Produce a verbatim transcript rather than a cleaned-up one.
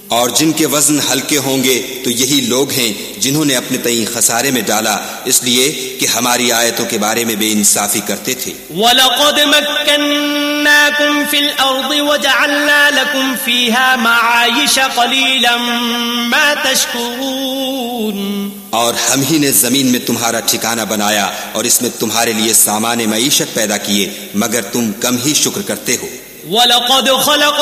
और जिनके वजन हल्के होंगे तो यही लोग हैं जिन्होंने अपने तई खसारे में डाला इसलिए कि हमारी आयतों के बारे में बेइंसाफी करते थे। वलक़द मक्कन्नाकुम फिल अर्दि वजअलना लकुम फीहा मआइश क़लीलन मा तशकुरून। और हम ही ने जमीन में तुम्हारा ठिकाना बनाया और इसमें तुम्हारे लिए सामान मईशत पैदा किए मगर तुम कम ही शुक्र करते हो। वलक़द खलक़